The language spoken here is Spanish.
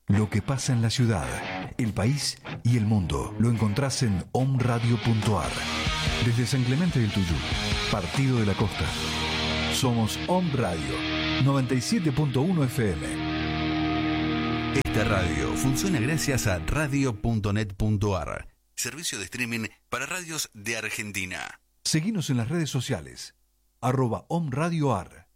Lo que pasa en la ciudad, el país y el mundo lo encontrás en omradio.ar. Desde San Clemente del Tuyú, Partido de la Costa. Somos Om Radio 97.1 FM. Esta radio funciona gracias a radio.net.ar, servicio de streaming para radios de Argentina. Seguinos en las redes sociales, @omradioar.